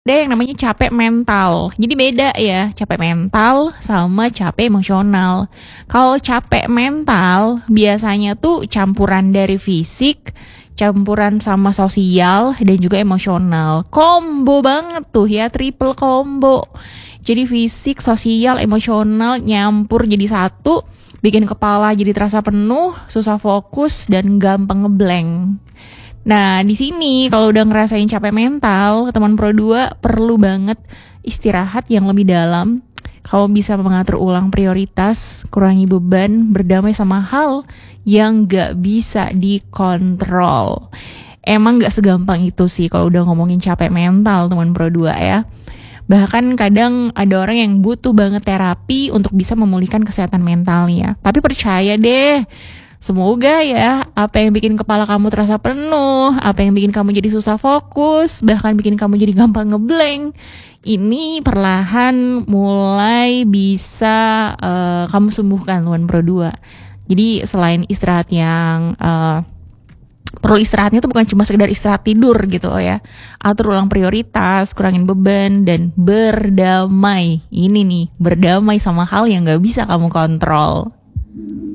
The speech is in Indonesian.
Ada yang namanya capek mental. Jadi beda ya, capek mental sama capek emosional. Kalau capek mental biasanya tuh campuran dari fisik, campuran sama sosial dan juga emosional. Combo banget tuh ya, triple combo. Jadi fisik, sosial, emosional nyampur jadi satu, bikin kepala jadi terasa penuh, susah fokus dan gampang ngeblank. Nah, di sini kalau udah ngerasain capek mental, teman Pro 2 perlu banget istirahat yang lebih dalam. Kamu bisa mengatur ulang prioritas, kurangi beban, berdamai sama hal yang gak bisa dikontrol. Emang gak segampang itu sih kalau udah ngomongin capek mental, teman Pro 2 ya. Bahkan kadang ada orang yang butuh banget terapi untuk bisa memulihkan kesehatan mentalnya. Tapi percaya deh, semoga ya apa yang bikin kepala kamu terasa penuh, apa yang bikin kamu jadi susah fokus, bahkan bikin kamu jadi gampang ngeblank, ini perlahan mulai bisa kamu sembuhkan Tuan Pro 2. Jadi selain istirahat yang perlu istirahatnya tuh bukan cuma sekedar istirahat tidur gitu ya. Atur ulang prioritas, kurangin beban, dan berdamai. Ini nih, berdamai sama hal yang gak bisa kamu kontrol.